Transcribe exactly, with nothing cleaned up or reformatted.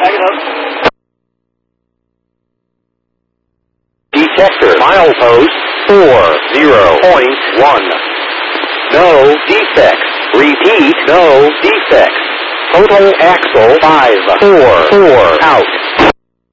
Detector milepost four zero point one. No defects. Repeat, no defects. Total axle five four four out.